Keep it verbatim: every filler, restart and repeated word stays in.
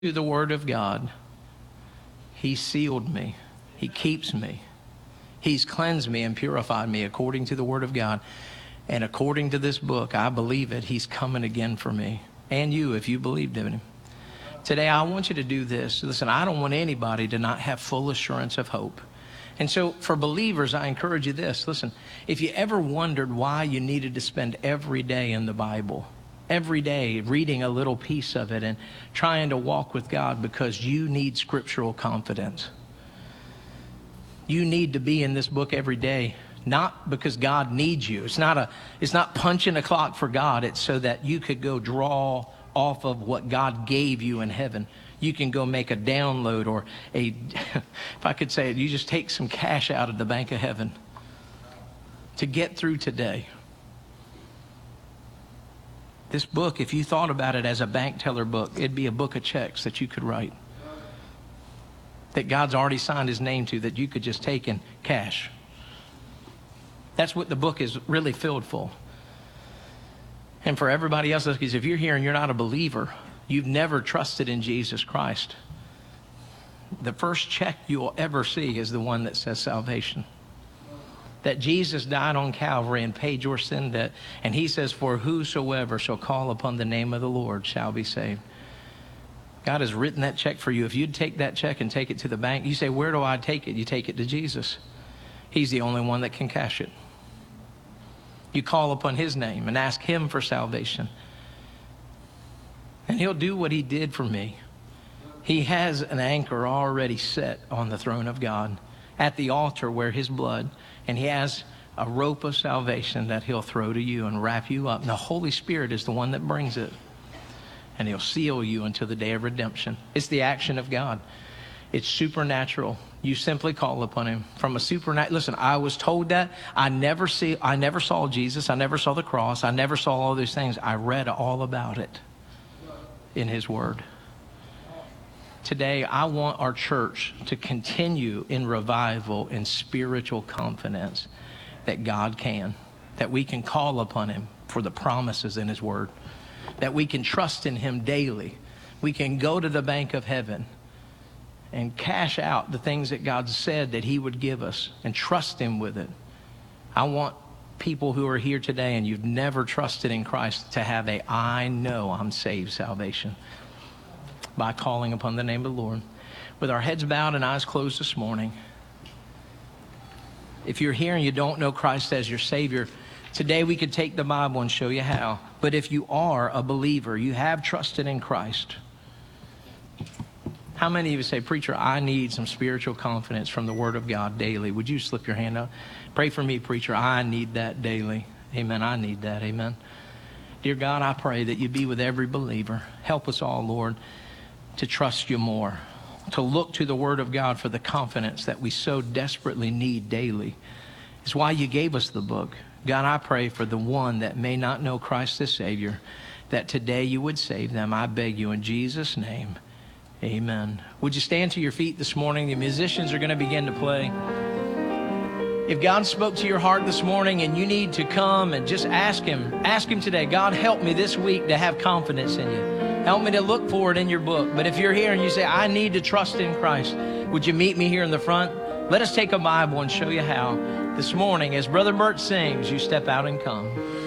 to the Word of God, He sealed me. He keeps me. He's cleansed me and purified me according to the Word of God. And according to this book, I believe it. He's coming again for me and you if you believed in Him. Today, I want you to do this. Listen, I don't want anybody to not have full assurance of hope. And so for believers, I encourage you this. Listen, if you ever wondered why you needed to spend every day in the Bible, every day reading a little piece of it and trying to walk with God because you need scriptural confidence. You need to be in this book every day, not because God needs you. It's not a, it's not punching a clock for God. It's so that you could go draw off of what God gave you in heaven. You can go make a download or a, if I could say it, you just take some cash out of the bank of heaven to get through today. This book, if you thought about it as a bank teller book, it'd be a book of checks that you could write, that God's already signed His name to, that you could just take in cash. That's what the book is really filled full. And for everybody else, because if you're here and you're not a believer, you've never trusted in Jesus Christ, the first check you'll ever see is the one that says salvation. That Jesus died on Calvary and paid your sin debt. And He says, for whosoever shall call upon the name of the Lord shall be saved. God has written that check for you. If you'd take that check and take it to the bank, you say, where do I take it? You take it to Jesus. He's the only one that can cash it. You call upon His name and ask Him for salvation. And He'll do what He did for me. He has an anchor already set on the throne of God at the altar where His blood, and He has a rope of salvation that He'll throw to you and wrap you up. And the Holy Spirit is the one that brings it. And He'll seal you until the day of redemption. It's the action of God. It's supernatural. You simply call upon Him from a supernatural. Listen, I was told that. I never see. I never saw Jesus. I never saw the cross. I never saw all those things. I read all about it in His Word. Today, I want our church to continue in revival and spiritual confidence that God can, that we can call upon Him for the promises in His Word, that we can trust in Him daily. We can go to the bank of heaven and cash out the things that God said that He would give us and trust Him with it. I want people who are here today and you've never trusted in Christ to have a I know I'm saved salvation by calling upon the name of the Lord. With our heads bowed and eyes closed this morning, if you're here and you don't know Christ as your Savior, today we could take the Bible and show you how. But if you are a believer, you have trusted in Christ, how many of you say, preacher, I need some spiritual confidence from the Word of God daily? Would you slip your hand up? Pray for me, preacher. I need that daily. Amen. I need that. Amen. Dear God, I pray that you be with every believer. Help us all, Lord, to trust you more, to look to the Word of God for the confidence that we so desperately need daily. It's why you gave us the book. God, I pray for the one that may not know Christ as Savior, that today you would save them. I beg you in Jesus' name. Amen. Would you stand to your feet this morning? The musicians are going to begin to play. If God spoke to your heart this morning and you need to come and just ask Him, ask Him today, God, help me this week to have confidence in you. Help me to look for it in your book. But if you're here and you say, I need to trust in Christ, would you meet me here in the front? Let us take a Bible and show you how. This morning, as Brother Bert sings, you step out and come.